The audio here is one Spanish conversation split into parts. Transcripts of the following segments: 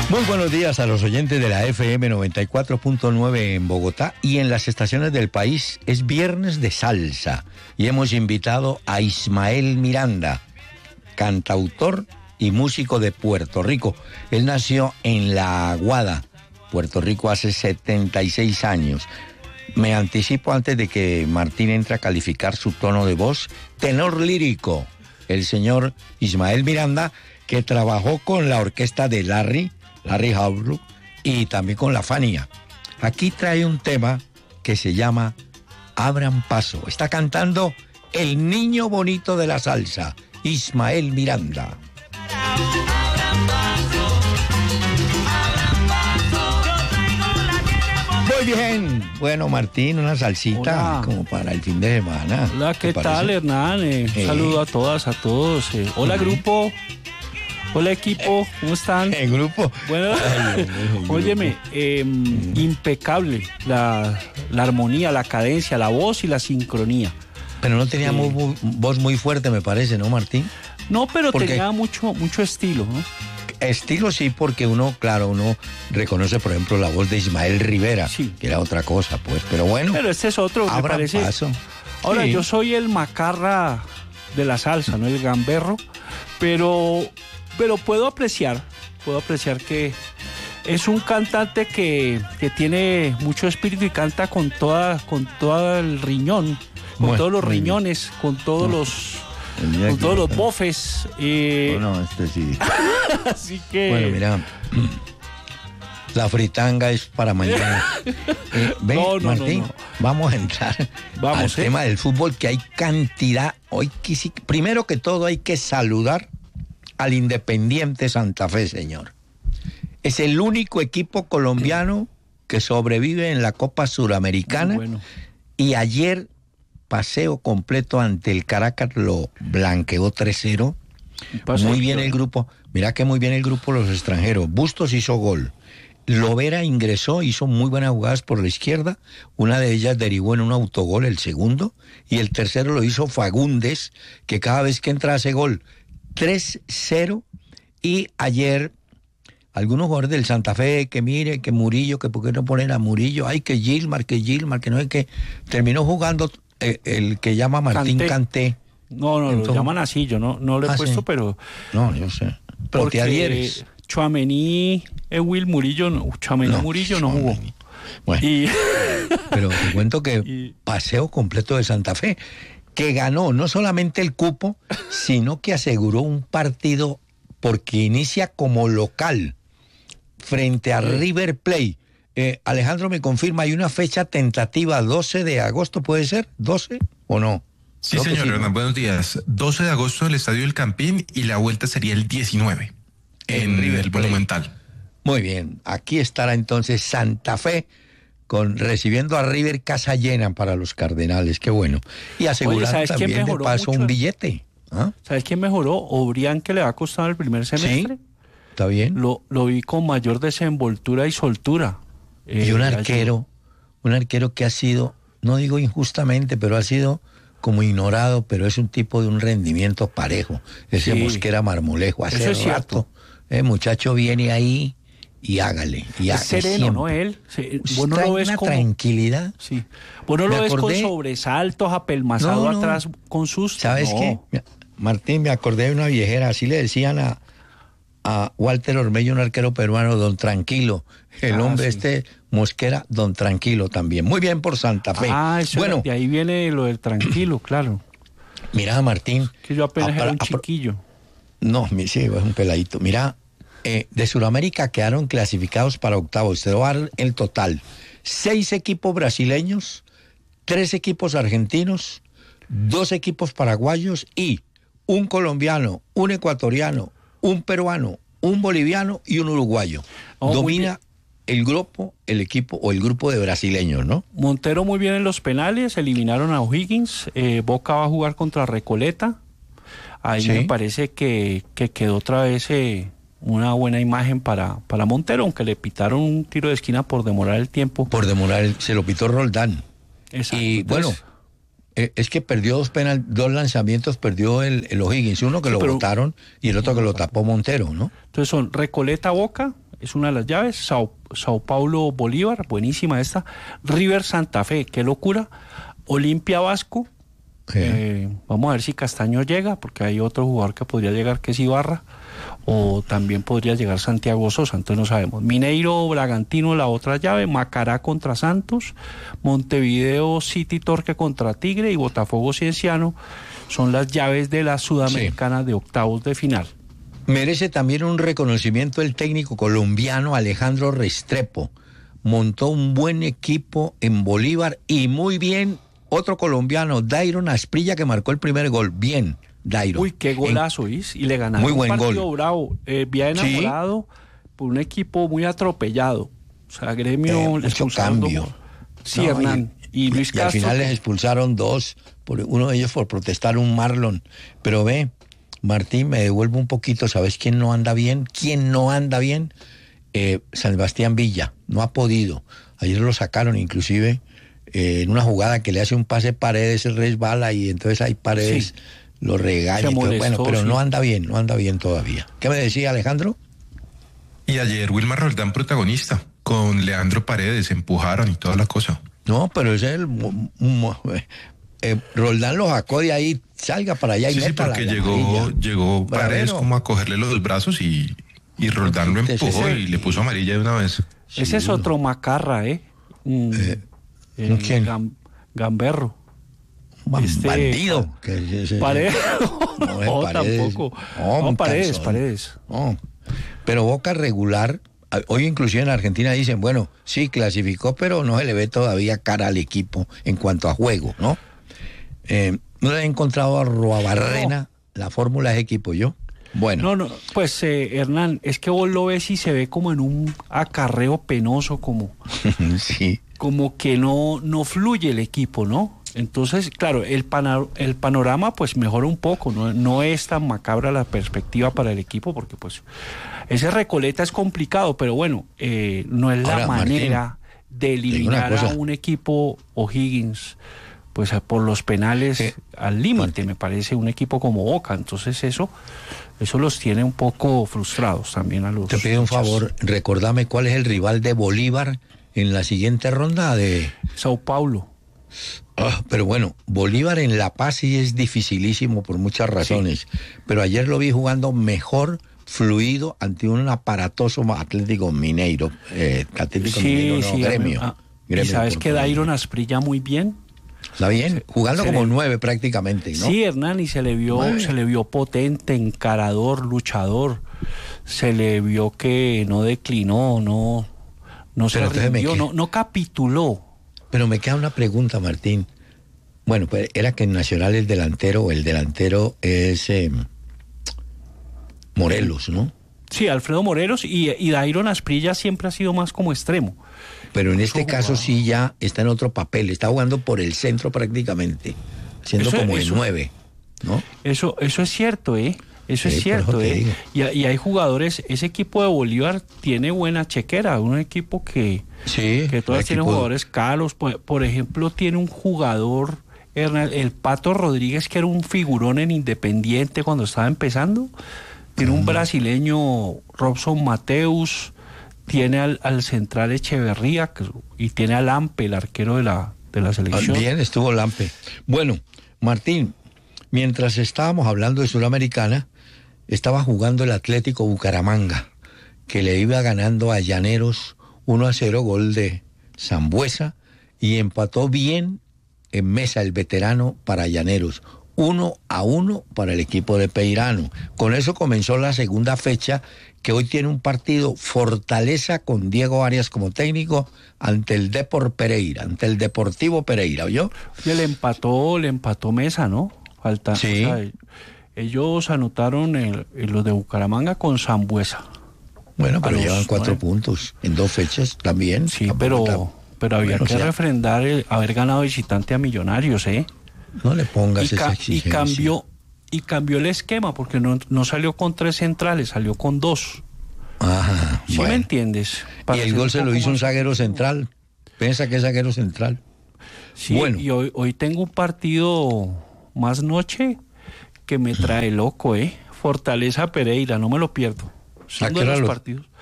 Muy buenos días a los oyentes de la FM 94.9 en Bogotá y en las estaciones del país. Es viernes de salsa y hemos invitado a Ismael Miranda, cantautor y músico de Puerto Rico. Él nació en La Aguada, Puerto Rico, hace 76 años. Me anticipo antes de que Martín entre a calificar su tono de voz. Tenor lírico, el señor Ismael Miranda, que trabajó con la orquesta de Larry Harlow y también con la Fania. Aquí trae un tema que se llama Abran Paso. Está cantando el niño bonito de la salsa, Ismael Miranda. Muy bien. Bueno, Martín, una salsita. Hola. Como para el fin de semana. Hola, ¿qué tal, Hernán? Un saludo a todas, a todos. Hola, grupo. Hola, equipo, ¿cómo están? El grupo. Bueno, óyeme, impecable la armonía, la cadencia, la voz y la sincronía. Pero no tenía voz muy fuerte, me parece, ¿no, Martín? No, pero tenía mucho estilo, ¿no? Estilo sí, porque uno reconoce, por ejemplo, la voz de Ismael Rivera, sí, que era otra cosa, pues, pero bueno. Pero este es otro, me parece. Paso. Ahora, sí. Yo soy el macarra de la salsa, ¿no? El gamberro, pero puedo apreciar que es un cantante que tiene mucho espíritu y canta con todo el riñón, con todos los riñones, con todos los bofes. No, sí. Así que... Bueno, mira, la fritanga es para mañana. Martín, vamos a entrar al tema del fútbol, que hay cantidad. Hoy primero que todo hay que saludar al Independiente Santa Fe, señor. Es el único equipo colombiano que sobrevive en la Copa Suramericana. Bueno. Y ayer, paseo completo ante el Caracas, lo blanqueó 3-0. Muy bien el grupo. Mira que muy bien el grupo los extranjeros. Bustos hizo gol. Lovera ingresó, hizo muy buenas jugadas por la izquierda. Una de ellas derivó en un autogol, el segundo. Y el tercero lo hizo Fagundes, que cada vez que entra hace gol. 3-0, y ayer algunos jugadores del Santa Fe, que mire, que Murillo, que por qué no ponen a Murillo, ay, que Gilmar, que no es que terminó jugando el que llama Martín Canté. No, entonces, lo llaman así, yo no lo he puesto, sí. Pero... No, yo sé. Pero te adhieres. Tchouaméni, Murillo, Murillo no jugó. Bueno, pero te cuento que paseo completo de Santa Fe, que ganó no solamente el cupo, sino que aseguró un partido porque inicia como local frente a River Plate. Alejandro me confirma, hay una fecha tentativa, 12 de agosto, ¿puede ser? ¿12 o no? Sí, señor Hernán, buenos días. 12 de agosto en el Estadio del Campín y la vuelta sería el 19 en el Monumental. Muy bien, aquí estará entonces Santa Fe recibiendo a River, casa llena para los Cardenales, qué bueno. Y asegurando también de paso un billete. ¿Ah? ¿Sabes quién mejoró? Obrián, que le ha costado el primer semestre. Sí, está bien. Lo vi con mayor desenvoltura y soltura. Y un arquero que ha sido, no digo injustamente, pero ha sido como ignorado, pero es un tipo de un rendimiento parejo. Ese sí. Mosquera Marmolejo, hace rato. El muchacho viene ahí y hágale. Es sereno, siempre. ¿No? Él. Vos no lo ves una tranquilidad. Sí. Vos no lo ves con sobresaltos, apelmazado atrás con sus... ¿Sabes qué? Martín, me acordé de una viejera, así le decían a Walter Ormeño, un arquero peruano, Don Tranquilo. El hombre sí. Mosquera, Don Tranquilo también. Muy bien por Santa Fe. Eso bueno, de ahí viene lo del tranquilo, claro. Mira, Martín. Que yo apenas era un chiquillo. No, sí, es un peladito. Mira, de Sudamérica quedaron clasificados para octavos. Te voy a dar el total. 6 equipos brasileños, 3 equipos argentinos, 2 equipos paraguayos y un colombiano, un ecuatoriano, un peruano, un boliviano y un uruguayo. Domina el grupo de brasileños, ¿no? Montero muy bien en los penales, eliminaron a O'Higgins, Boca va a jugar contra Recoleta. Ahí sí. Me parece que quedó otra vez una buena imagen para Montero, aunque le pitaron un tiro de esquina por demorar el tiempo. Se lo pitó Roldán. Exacto. Y bueno, es que perdió 2 lanzamientos, perdió el O'Higgins, uno que lo botaron y el otro que lo tapó Montero, ¿no? Entonces son Recoleta, Boca, es una de las llaves. Sao Paulo Bolívar, buenísima esta. River Santa Fe, qué locura. Olimpia Vasco. Vamos a ver si Castaño llega, porque hay otro jugador que podría llegar, que es Ibarra, o también podría llegar Santiago Sosa, entonces no sabemos. Mineiro Bragantino, la otra llave. Macará contra Santos. Montevideo City Torque contra Tigre y Botafogo Cienciano son las llaves de la Sudamericana de octavos de final. Merece también un reconocimiento el técnico colombiano Alejandro Restrepo. Montó un buen equipo en Bolívar y muy bien otro colombiano, Dairon Asprilla, que marcó el primer gol. Bien, Dairon. Uy, qué golazo, y le ganaron muy buen un partido gol. Bravo. Bien enamorado por un equipo muy atropellado. O sea, Gremio le mucho cambio. Sí, no, Hernán. Y Luis Castro. Al final les expulsaron 2, uno de ellos por protestar un Marlon. Pero ve, Martín, me devuelvo un poquito. ¿Sabes quién no anda bien? ¿Quién no anda bien? San Sebastián Villa. No ha podido. Ayer lo sacaron inclusive en una jugada que le hace un pase Paredes, el resbala y entonces hay Paredes, lo regaña. Bueno, pero no anda bien todavía. ¿Qué me decía Alejandro? Y ayer Wilmar Roldán protagonista, con Leandro Paredes, empujaron y toda la cosa. No, pero ese es Roldán lo sacó de ahí, salga para allá y meta porque llegó Paredes como a cogerle los brazos y Roldán lo empujó y le puso amarilla de una vez. Ese es otro macarra, ¿quién? Gamberro. Bandido. Paredes. No, tampoco. No, Paredes. No. Pero Boca regular. Hoy inclusive en Argentina dicen, bueno, sí, clasificó, pero no se le ve todavía cara al equipo en cuanto a juego, ¿no? No le he encontrado a Roabarrena la fórmula de equipo yo. Bueno. No, pues Hernán, es que vos lo ves y se ve como en un acarreo penoso, como... sí. Como que no fluye el equipo, ¿no? Entonces, claro, el panorama pues mejora un poco, no es tan macabra la perspectiva para el equipo, porque pues ese Recoleta es complicado, pero bueno, no es la manera de eliminar a un equipo O'Higgins, pues por los penales al límite, me parece, un equipo como Boca. Entonces eso los tiene un poco frustrados también a los... Te pido un favor, recordame cuál es el rival de Bolívar en la siguiente ronda de... Sao Paulo. Pero bueno, Bolívar en La Paz sí es dificilísimo por muchas razones, pero ayer lo vi jugando mejor, fluido, ante un aparatoso Atlético Mineiro. Gremio. ¿Y sabes que Dairon Asprilla muy bien? Está bien, jugando como 9 prácticamente, ¿no? Sí, Hernán, y se le vio potente, encarador, luchador. Se le vio que no declinó, no se rindió, no capituló. Pero me queda una pregunta, Martín. Bueno, pues era que en Nacional el delantero es Morelos, ¿no? Sí, Alfredo Morelos, y Dairon Asprilla siempre ha sido más como extremo. Pero en este caso sí ya está en otro papel, está jugando por el centro prácticamente, siendo como el 9, ¿no? Eso es cierto, Eso es cierto, Y hay jugadores, ese equipo de Bolívar tiene buena chequera, un equipo que todas tienen jugadores caros. Por ejemplo, tiene un jugador, el Pato Rodríguez, que era un figurón en Independiente cuando estaba empezando. Tiene un brasileño, Robson Mateus, tiene al central Echeverría y tiene a Lampe, el arquero de la selección. Bien, estuvo Lampe. Bueno, Martín, mientras estábamos hablando de Sudamericana, estaba jugando el Atlético Bucaramanga, que le iba ganando a Llaneros 1-0, gol de Sambuesa, y empató bien en Mesa, el veterano, para Llaneros. 1-1 para el equipo de Peirano. Con eso comenzó la segunda fecha, que hoy tiene un partido Fortaleza con Diego Arias como técnico ante el Deportivo Pereira, ¿oyó? Y le empató Mesa, ¿no? Falta. Sí. O sea, ellos anotaron los de Bucaramanga con Sambuesa. Bueno, pero llevan 4 puntos en 2 fechas también. Sí, pero había que refrendar haber ganado visitante a Millonarios, No le pongas esa exigencia. Y cambió el esquema, porque no salió con 3 centrales, salió con 2. Ajá. ¿Sí me entiendes? Y el gol se lo hizo un zaguero central. Piensa que es zaguero central. Sí, bueno. Y hoy tengo un partido más noche que me trae loco, Fortaleza Pereira, no me lo pierdo. Son de los partidos.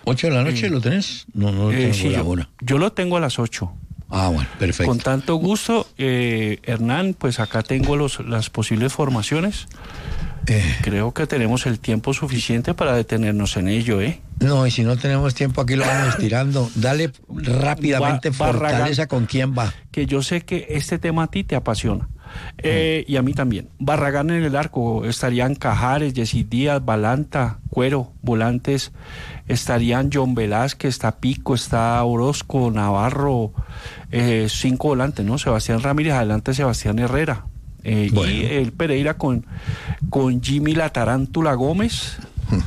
¿8 de la noche lo tenés? No lo tengo sí, la hora. Yo lo tengo a las 8. Ah, bueno, perfecto. Con tanto gusto, Hernán, pues acá tengo las posibles formaciones. Creo que tenemos el tiempo suficiente para detenernos en ello, ¿eh? No, y si no tenemos tiempo, aquí lo vamos estirando. Dale rápidamente Fortaleza, ¿con quién va? Que yo sé que este tema a ti te apasiona. Y a mí también. Barragán en el arco, estarían Cajares, Yesid Díaz, Balanta, Cuero, volantes, estarían John Velázquez, está Pico, está Orozco, Navarro, 5 volantes, ¿no? Sebastián Ramírez, adelante Sebastián Herrera. Bueno. Y el Pereira con Jimmy La Tarántula Gómez,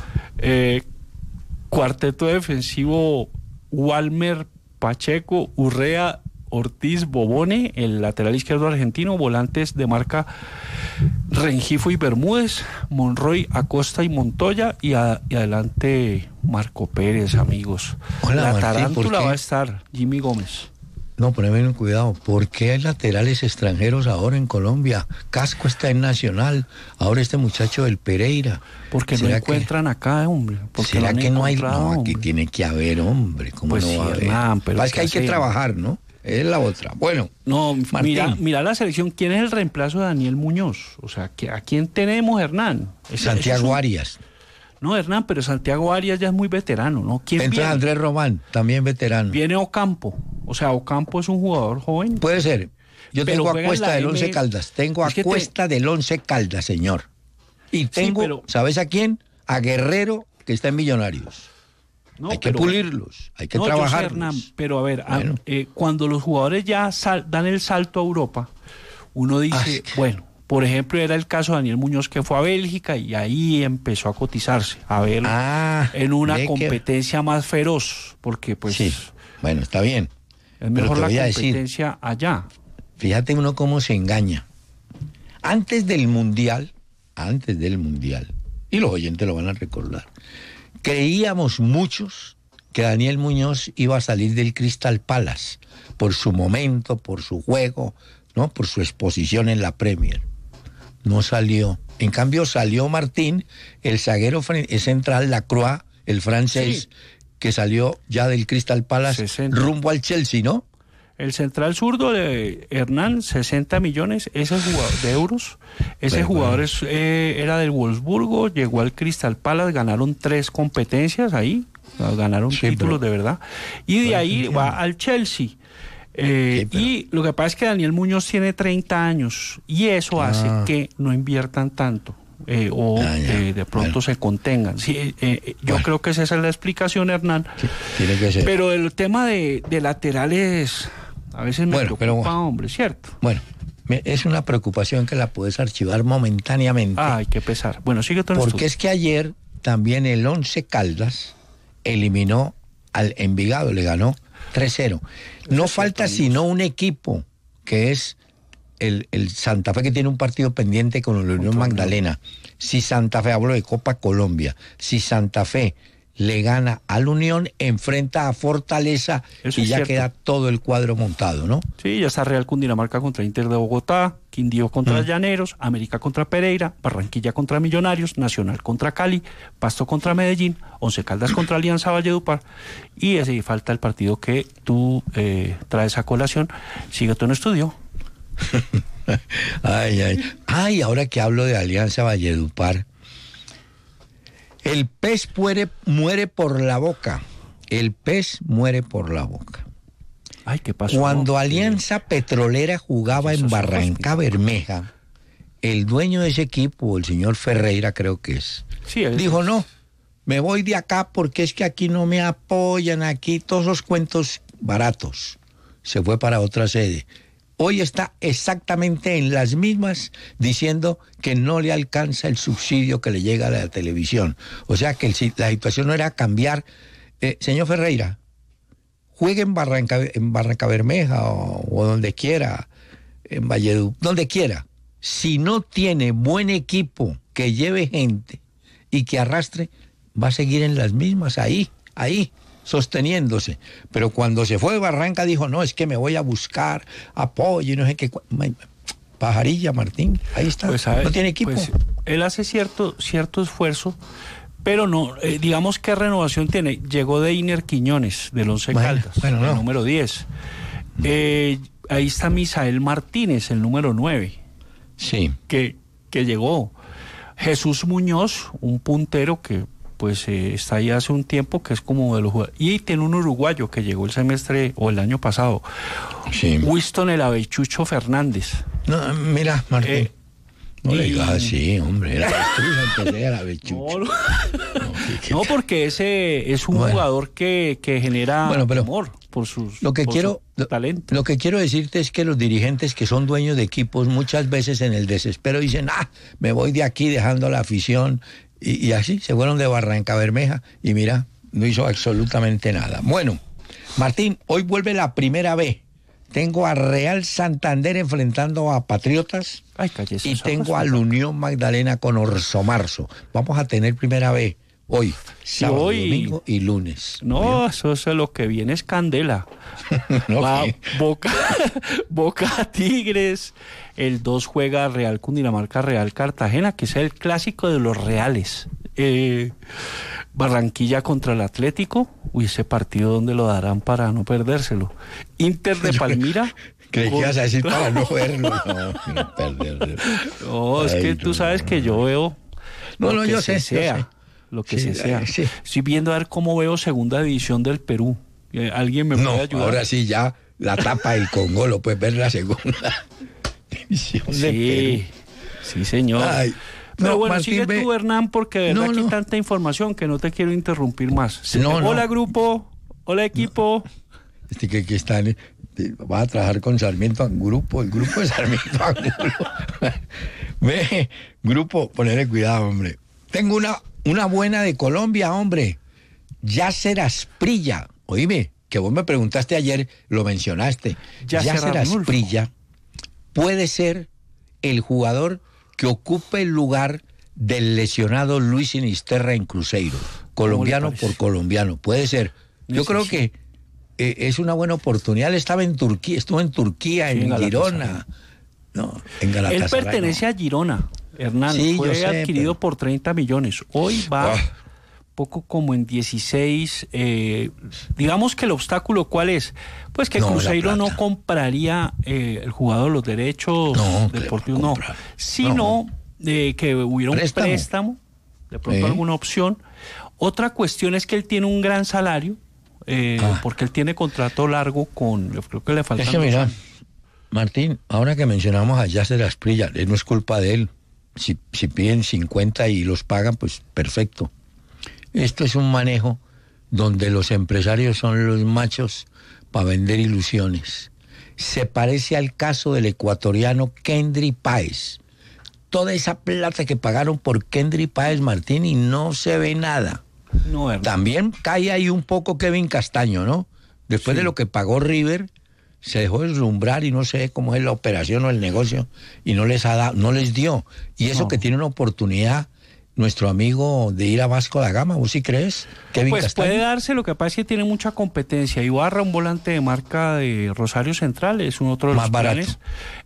cuarteto defensivo Walmer, Pacheco, Urrea, Ortiz, Bobone, el lateral izquierdo argentino, volantes de marca Rengifo y Bermúdez, Monroy, Acosta y Montoya, y adelante Marco Pérez, amigos. Hola, La Martín, Tarántula va a estar Jimmy Gómez. No, poneme cuidado. ¿Por qué hay laterales extranjeros ahora en Colombia? Casco está en Nacional. Ahora este muchacho del Pereira. Porque no encuentran acá, hombre. ¿Será que no hay? No, aquí tiene que haber, hombre. ¿Cómo pues no va a haber? Hernán, pero es que hay que trabajar, ¿no? Es la otra. Bueno, no, mira la selección. ¿Quién es el reemplazo de Daniel Muñoz? O sea, ¿a quién tenemos, Hernán? Santiago Arias. No, Hernán, pero Santiago Arias ya es muy veterano, ¿no? ¿Quién entra viene? Andrés Román, también veterano. Viene Ocampo. O sea, Ocampo es un jugador joven. Puede ser. Yo tengo a Cuesta del Once Caldas. Tengo a Cuesta del Once Caldas, señor. Y tengo, ¿sabes a quién? A Guerrero, que está en Millonarios. No, hay que pulirlos, hay que trabajarlos. Hernán, pero a ver, bueno. Cuando los jugadores ya dan el salto a Europa, uno dice, bueno, por ejemplo, era el caso de Daniel Muñoz, que fue a Bélgica y ahí empezó a cotizarse, a ver en una competencia más feroz, porque pues... Sí, bueno, está bien. Es mejor la competencia allá. Fíjate uno cómo se engaña. Antes del Mundial, y los oyentes lo van a recordar, creíamos muchos que Daniel Muñoz iba a salir del Crystal Palace por su momento, por su juego, ¿no? Por su exposición en la Premier. No salió. En cambio salió Martín, el zaguero central, Lacroix, el francés, que salió ya del Crystal Palace 60. Rumbo al Chelsea, ¿no? El central zurdo de Hernán, 60 millones de euros. Ese jugador era del Wolfsburgo, llegó al Crystal Palace, ganaron 3 competencias ahí, ganaron títulos de verdad. Y de ahí va al Chelsea. Y lo que pasa es que Daniel Muñoz tiene 30 años y eso hace que no inviertan tanto. De pronto se contengan. Sí, yo creo que esa es la explicación, Hernán. Sí, tiene que ser. Pero el tema de laterales a veces me preocupa, hombre, ¿cierto? Bueno, es una preocupación que la puedes archivar momentáneamente. Ay, qué pesar. Bueno, sigue todo. Porque es que ayer también el Once Caldas eliminó al Envigado, le ganó 3-0. No falta sino un equipo que es el Santa Fe, que tiene un partido pendiente con la Unión Magdalena. Si Santa Fe, hablo de Copa Colombia, si Santa Fe le gana al Unión, enfrenta a Fortaleza y ya queda todo el cuadro montado, ¿no? Sí, ya está Real Cundinamarca contra Inter de Bogotá, Quindío contra Llaneros, América contra Pereira, Barranquilla contra Millonarios, Nacional contra Cali, Pasto contra Medellín, Once Caldas contra Alianza Valledupar, y ese falta el partido que tú traes a colación. Sigue tú en estudio. Ay, ahora que hablo de Alianza Valledupar, el pez muere por la boca. El pez muere por la boca. Ay, ¿qué pasó? Cuando Alianza Petrolera jugaba en Barranca Bermeja, el dueño de ese equipo, el señor Ferreira creo que es, dijo, no, me voy de acá porque es que aquí no me apoyan, aquí todos los cuentos baratos. Se fue para otra sede. Hoy está exactamente en las mismas diciendo que no le alcanza el subsidio que le llega a la televisión. O sea que la situación no era cambiar. Señor Ferreira, juegue en Barranca Bermeja o donde quiera, en Valledupar, donde quiera. Si no tiene buen equipo que lleve gente y que arrastre, va a seguir en las mismas, ahí, sosteniéndose. Pero cuando se fue de Barranca dijo, no, es que me voy a buscar apoyo y no sé qué. Pajarilla, Martín, ahí está, pues no tiene equipo. Pues él hace cierto esfuerzo, pero no, digamos qué renovación tiene. Llegó Deiner Quiñones, del Once Caldas, el número 10. Ahí está Misael Martínez, el número 9. Sí. Que llegó. Jesús Muñoz, un puntero que pues está ahí hace un tiempo, que es como de los jugadores. Y tiene un uruguayo que llegó el semestre o el año pasado. Sí. Winston el Avechucho Fernández. No, mira, Martín. No le digas así, hombre. Era Avechucho. No, porque ese es un jugador que genera amor por sus talentos. Lo que quiero decirte es que los dirigentes que son dueños de equipos muchas veces en el desespero dicen, me voy de aquí dejando la afición, y así se fueron de Barrancabermeja y mira, no hizo absolutamente nada. Bueno, Martín, hoy vuelve la primera B. Tengo a Real Santander enfrentando a Patriotas. Y tengo a la Unión Magdalena con Orso Marzo. Vamos a tener primera B hoy, sábado, domingo y lunes. No, eso es lo que viene es candela. Va Boca Tigres. El 2 juega Real Cundinamarca, Real Cartagena, que es el clásico de los reales. Barranquilla contra el Atlético. Uy, ese partido donde lo darán para no perdérselo. Inter de Palmira. Creí que ibas a decir para no verlo, no perderlo. No, es que tú sabes que yo veo yo sé. Lo que sea. Sí. Estoy viendo a ver cómo veo segunda división del Perú. ¿Alguien me puede ayudar? Ahora sí ya la tapa del Congo, lo puedes ver la segunda división del Perú. Sí, señor. Ay. Pero bueno, Martín, sigue tú, Hernán, porque de verdad aquí hay tanta información que no te quiero interrumpir más. Hola, grupo. Hola, equipo. Que están... Va a trabajar con Sarmiento Angulo, el grupo de Sarmiento Angulo. Ve, grupo, ponele cuidado, hombre. Tengo una buena de Colombia, hombre. Yasser Asprilla. Oíme, que vos me preguntaste ayer, lo mencionaste. Yasser Asprilla puede ser el jugador que ocupe el lugar del lesionado Luis Sinisterra en Cruzeiro. Colombiano por colombiano. Puede ser. Yo creo que es una buena oportunidad. Él estaba en Turquía, estuvo en Turquía, en Girona. No, en Galatasaray. Él pertenece a Girona, Hernán. Fue adquirido por 30 millones. Hoy va poco como en 16. Digamos que el obstáculo, ¿cuál es? Pues que Cruzeiro no compraría el jugador, los derechos deportivos, sino que hubiera un préstamo, de pronto alguna opción. Otra cuestión es que él tiene un gran salario, porque él tiene contrato largo yo creo que le faltan 2 años. Martín, ahora que mencionamos a Yasser Asprilla, no es culpa de él. Si piden 50 y los pagan, pues perfecto. Esto es un manejo donde los empresarios son los machos para vender ilusiones. Se parece al caso del ecuatoriano Kendry Páez. Toda esa plata que pagaron por Kendry Páez, Martín, y no se ve nada. También cae ahí un poco Kevin Castaño, ¿no? Después de lo que pagó River, se dejó deslumbrar y no sé cómo es la operación o el negocio y no les dio. Y eso que tiene una oportunidad nuestro amigo de ir a Vasco da Gama, ¿vos sí crees? Kevin Castaño. Puede darse, lo que pasa es que tiene mucha competencia. Ibarra, un volante de marca de Rosario Central, es un otro de los planes.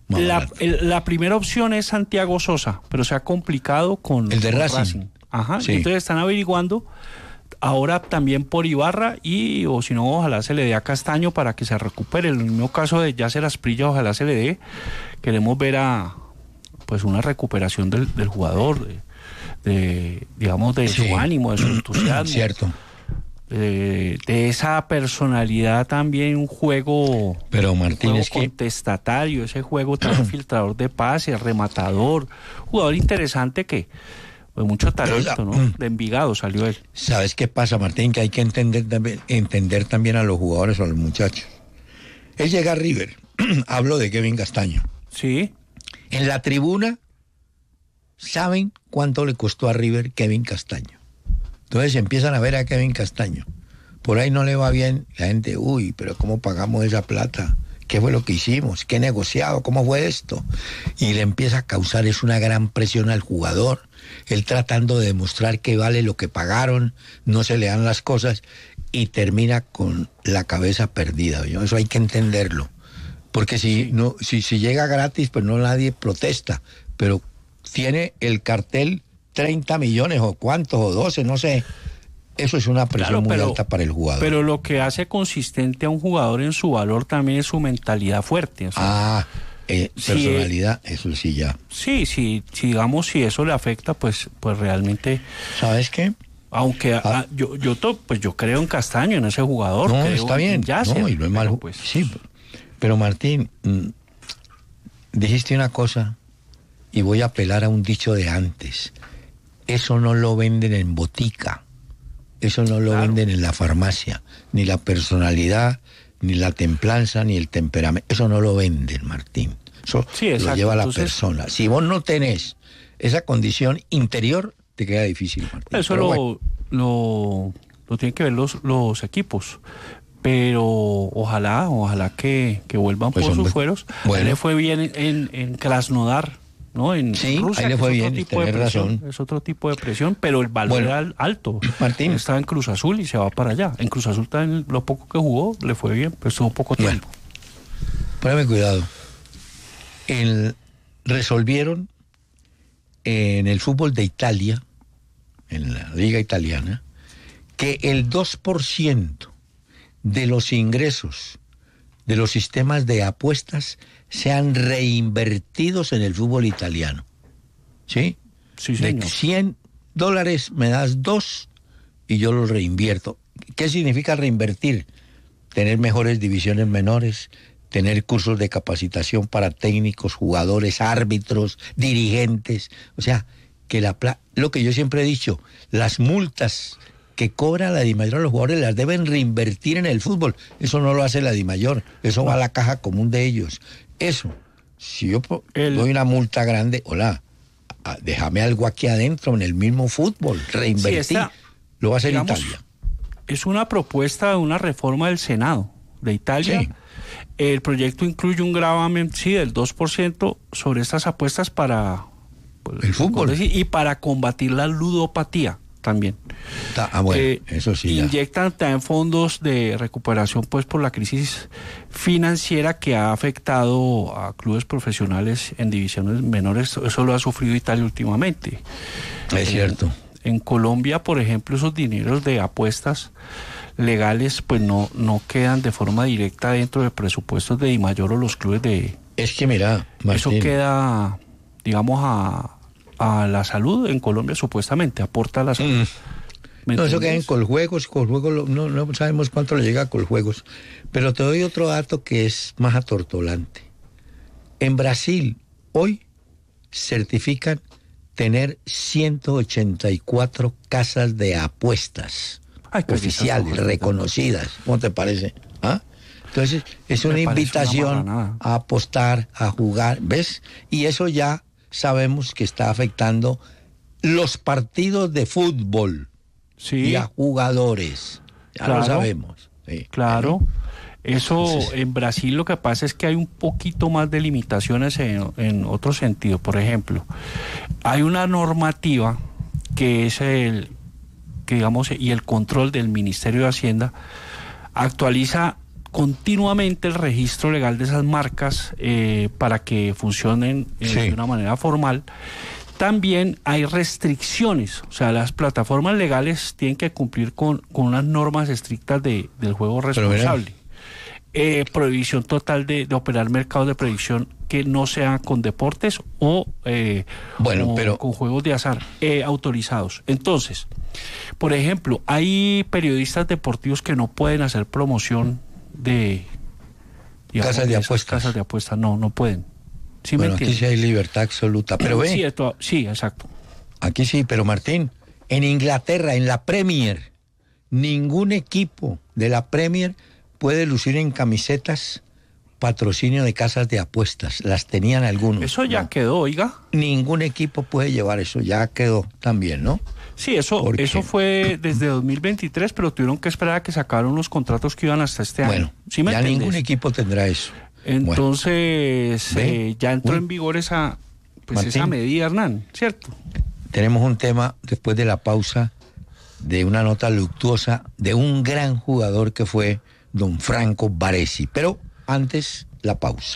La primera opción es Santiago Sosa, pero se ha complicado con el de Racing. Ajá, sí. Entonces están averiguando ahora también por Ibarra o si no, ojalá se le dé a Castaño para que se recupere. En el mismo caso de Yasser Asprilla, ojalá se le dé. Queremos ver pues una recuperación del jugador, digamos, de su ánimo, de su entusiasmo. Cierto. De esa personalidad también, un juego, pero Martín, es contestatario, ese juego tan filtrador de pases, rematador, jugador interesante que pues mucho talento, ¿no? De Envigado salió él. ¿Sabes qué pasa, Martín? Que hay que entender también a los jugadores o a los muchachos. Él llega a River, hablo de Kevin Castaño. Sí. En la tribuna, ¿saben cuánto le costó a River Kevin Castaño? Entonces empiezan a ver a Kevin Castaño. Por ahí no le va bien. La gente, pero ¿cómo pagamos esa plata? ¿Qué fue lo que hicimos? ¿Qué negociado? ¿Cómo fue esto? Y le empieza a causar una gran presión al jugador. Él tratando de demostrar que vale lo que pagaron, no se le dan las cosas y termina con la cabeza perdida. ¿No? Eso hay que entenderlo. Porque si llega gratis, pues no nadie protesta. Pero tiene el cartel 30 millones o cuántos, o 12, no sé. Eso es una presión muy alta para el jugador. Pero lo que hace consistente a un jugador en su valor también es su mentalidad fuerte. O sea, personalidad, eso sí ya. Sí, digamos, si eso le afecta, pues realmente... ¿Sabes qué? Aunque yo creo en Castaño, en ese jugador. No, creo está bien. Yasser, no, y no es malo. Pues, sí, pero Martín, dijiste una cosa y voy a apelar a un dicho de antes. Eso no lo venden en botica. Eso no lo venden en la farmacia. Ni la personalidad, ni la templanza, ni el temperamento. Eso no lo venden, Martín. Eso lo lleva la persona. Si vos no tenés esa condición interior, te queda difícil, Martín. Eso lo tienen que ver los equipos. Pero ojalá que vuelvan por sus fueros. Bueno. Le fue bien en Krasnodar, ¿no? En Rusia, ahí le fue bien, tenés razón. Es otro tipo de presión, pero el valor era alto. Martín. Estaba en Cruz Azul y se va para allá. En Cruz Azul también lo poco que jugó le fue bien, pero estuvo poco tiempo. Póngame cuidado. Resolvieron en el fútbol de Italia, en la liga italiana, que el 2% de los ingresos de los sistemas de apuestas sean reinvertidos en el fútbol italiano. ¿Sí? Sí, señor. De $100 me das 2 y yo los reinvierto. ¿Qué significa reinvertir? Tener mejores divisiones menores, tener cursos de capacitación para técnicos, jugadores, árbitros, dirigentes. O sea, que lo que yo siempre he dicho, las multas que cobra la DIMAYOR a los jugadores las deben reinvertir en el fútbol. Eso no lo hace la DIMAYOR, eso va a la caja común de ellos. Eso, si yo doy una multa grande, déjame algo aquí adentro en el mismo fútbol, reinvertir. Lo va a hacer Italia. Es una propuesta de una reforma del Senado de Italia. Sí. El proyecto incluye un gravamen, del 2% sobre estas apuestas para el fútbol y para combatir la ludopatía también. Eso sí. Inyectan también fondos de recuperación pues por la crisis financiera que ha afectado a clubes profesionales en divisiones menores. Eso lo ha sufrido Italia últimamente. Es cierto. En Colombia, por ejemplo, esos dineros de apuestas legales pues no quedan de forma directa dentro de presupuestos de DIMAYOR o los clubes de... Es que mira, Martín, eso queda, digamos, a la salud en Colombia, supuestamente, aporta a la salud. No, eso queda en Coljuegos, no sabemos cuánto le llega a Coljuegos, pero te doy otro dato que es más atortolante. En Brasil, hoy, certifican tener 184 casas de apuestas oficiales, reconocidas. ¿Cómo te parece? Entonces, es una invitación a apostar, a jugar, ¿ves? Y eso ya sabemos que está afectando los partidos de fútbol y a jugadores. Ya lo sabemos. Sí. Claro. Eso en Brasil lo que pasa es que hay un poquito más de limitaciones en otro sentido. Por ejemplo, hay una normativa que es y el control del Ministerio de Hacienda actualiza continuamente el registro legal de esas marcas para que funcionen de una manera formal. También hay restricciones, o sea, las plataformas legales tienen que cumplir con unas normas estrictas del juego responsable. Prohibición total de operar mercados de predicción que no sean con deportes o con juegos de azar autorizados. Entonces, por ejemplo, hay periodistas deportivos que no pueden hacer promoción de casas de apuestas. Casas de apuestas, no pueden. ¿Sí bueno, aquí sí hay libertad absoluta, pero sí, exacto. Aquí sí, pero Martín, en Inglaterra, en la Premier, ningún equipo de la Premier puede lucir en camisetas patrocinio de casas de apuestas. Las tenían algunos. Eso ya quedó, oiga. Ningún equipo puede llevar eso, ya quedó también, ¿no? Sí, eso fue desde 2023, pero tuvieron que esperar a que sacaron los contratos que iban hasta este año. Bueno, ¿sí ya ningún equipo tendrá eso. Entonces, ya entró en vigor esa medida, Hernán, ¿cierto? Tenemos un tema después de la pausa de una nota luctuosa de un gran jugador que fue don Franco Baresi. Pero antes, la pausa.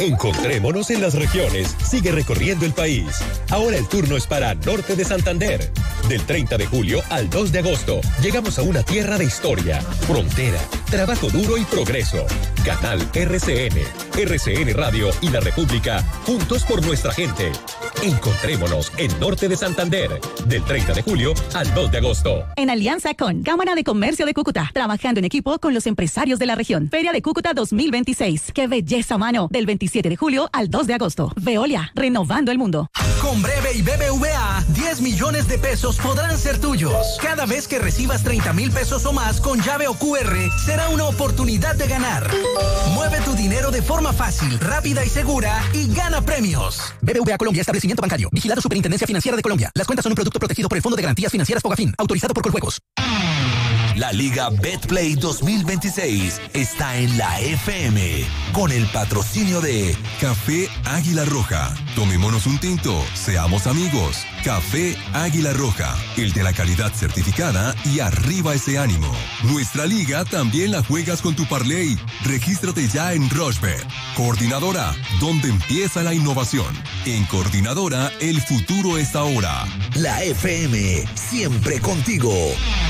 Encontrémonos en las regiones. Sigue recorriendo el país. Ahora el turno es para Norte de Santander. Del 30 de julio al 2 de agosto, llegamos a una tierra de historia, frontera, trabajo duro y progreso. Canal RCN Radio y La República, juntos por nuestra gente. Encontrémonos en Norte de Santander, del 30 de julio al 2 de agosto. En alianza con Cámara de Comercio de Cúcuta, trabajando en equipo con los empresarios de la región. Feria de Cúcuta 2026. ¡Qué belleza, mano! Del 27 de julio al 2 de agosto. Veolia, renovando el mundo. Con Breve y BBVA, 10 millones de pesos podrán ser tuyos. Cada vez que recibas 30,000 pesos o más con llave o QR, será una oportunidad de ganar. Mueve tu dinero de forma fácil, rápida y segura y gana premios. BBVA Colombia, establecimiento bancario. Vigilado Superintendencia Financiera de Colombia. Las cuentas son un producto protegido por el Fondo de Garantías Financieras Fogafín, autorizado por Coljuegos. La Liga Betplay 2026 está en la FM con el patrocinio de Café Águila Roja. Tomémonos un tinto, seamos amigos. Café Águila Roja, el de la calidad certificada y arriba ese ánimo. Nuestra liga también la juegas con tu parlay. Regístrate ya en Rochebet. Coordinadora, donde empieza la innovación. En Coordinadora, el futuro es ahora. la FM, siempre contigo.